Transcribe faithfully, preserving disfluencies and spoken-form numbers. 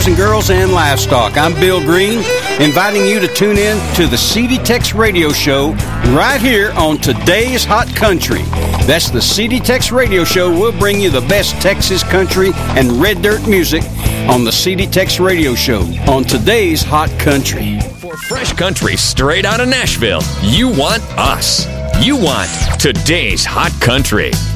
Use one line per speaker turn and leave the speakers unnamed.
boys and girls, and livestock. I'm Bill Green, inviting you to tune in to the C D Tex Radio Show right here on Today's Hot Country. That's the C D Tex Radio Show. We'll bring you the best Texas country and red dirt music on the C D Tex Radio Show on Today's Hot Country.
For fresh country straight out of Nashville, you want us. You want Today's Hot Country.